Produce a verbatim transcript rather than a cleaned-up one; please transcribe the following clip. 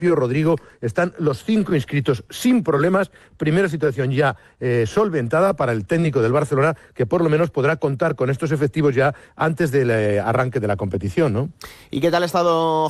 Rodrigo, están los cinco inscritos sin problemas. Primera situación ya eh, solventada para el técnico del Barcelona, que por lo menos podrá contar con estos efectivos ya antes del eh, arranque de la competición, ¿no? ¿Y qué tal ha estado